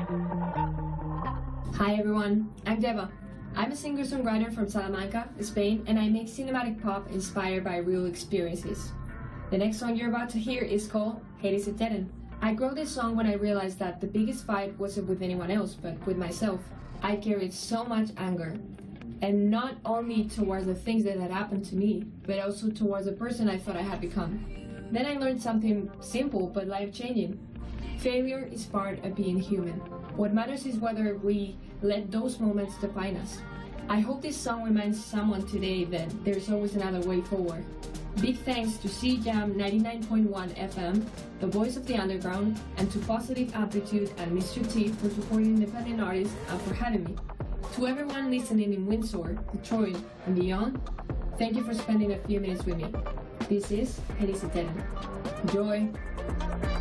Hi everyone, I'm Deva. I'm a singer-songwriter from Salamanca, Spain, and I make cinematic pop inspired by real experiences. The next song you're about to hear is called Hades Eteren. I wrote this song when I realized that the biggest fight wasn't with anyone else, but with myself. I carried so much anger, and not only towards the things that had happened to me, but also towards the person I thought I had become. Then I learned something simple but life-changing. Failure is part of being human. What matters is whether we let those moments define us. I hope this song reminds someone today that there's always another way forward. Big thanks to CJAM 99.1 FM, the voice of the underground, and to Positive Amplitude and Mr. T for supporting independent artists and for having me. To everyone listening in Windsor, Detroit, and beyond, thank you for spending a few minutes with me. This is Hades Eteren. Enjoy!